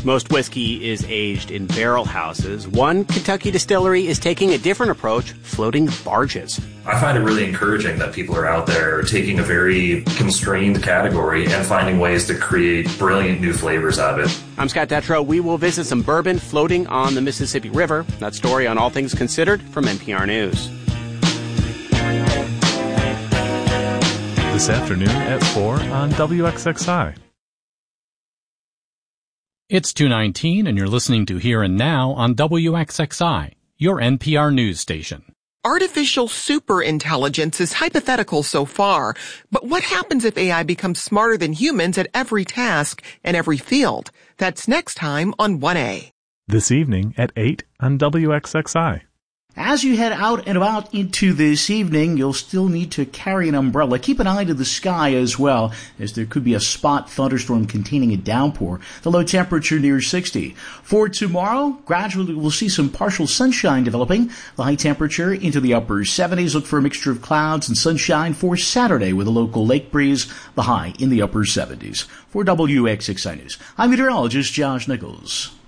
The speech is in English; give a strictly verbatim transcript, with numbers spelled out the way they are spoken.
Most whiskey is aged in barrel houses. One Kentucky distillery is taking a different approach, floating barges. I find it really encouraging that people are out there taking a very constrained category and finding ways to create brilliant new flavors out of it. I'm Scott Detrow. We will visit some bourbon floating on the Mississippi River. That story on All Things Considered from N P R News. This afternoon at four on W X X I. It's two nineteen and you're listening to Here and Now on W X X I, your N P R news station. Artificial superintelligence is hypothetical so far, but what happens if A I becomes smarter than humans at every task and every field? That's next time on one A. This evening at eight on W X X I. As you head out and about into this evening, you'll still need to carry an umbrella. Keep an eye to the sky as well, as there could be a spot thunderstorm containing a downpour. The low temperature near sixty. For tomorrow, gradually we'll see some partial sunshine developing. The high temperature into the upper seventies. Look for a mixture of clouds and sunshine for Saturday with a local lake breeze. The high in the upper seventies. For W X X I News, I'm meteorologist Josh Nichols.